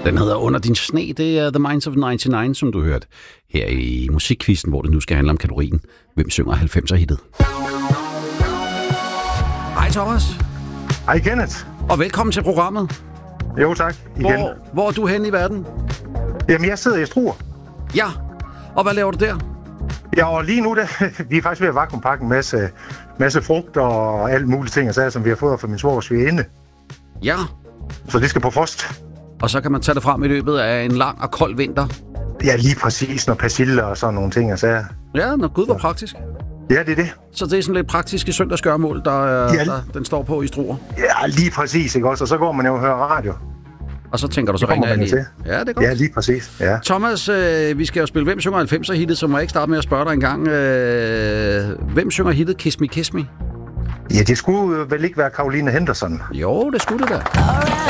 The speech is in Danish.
Den hedder Under din sne. Det er The Minds of 99, som du hørte her i Musikkvisten, hvor det nu skal handle om kategorien Hvem synger 90'er-hittet? Hej Thomas. Hej Kenneth. Og velkommen til programmet. Jo tak, igen. Hvor er du henne i verden? Jamen, jeg sidder i Struer. Ja, og hvad laver du der? Ja, og lige nu, vi er faktisk ved at vakuumpakke en masse frugt og alt muligt ting, som vi har fået fra min svogers svigerinde. Ja. Så det skal på frost. Og så kan man tage det frem i løbet af en lang og kold vinter. Ja, lige præcis, når persille og sådan nogle ting. Ja, når Gud var praktisk. Ja, det er det. Så det er sådan lidt praktiske søndagsgørmål, den står på i Struer. Ja, lige præcis, ikke også? Og så går man jo og hører radio. Og så tænker du, så ringer jeg lige. Ja, det er godt. Ja, lige præcis. Ja. Thomas, vi skal jo spille Hvem synger 90'er-hittet, så må jeg ikke starte med at spørge dig en gang. Hvem synger hittet Kiss Me, Kiss Me? Ja, det skulle vel ikke være Caroline Henderson. Jo, det skulle det da.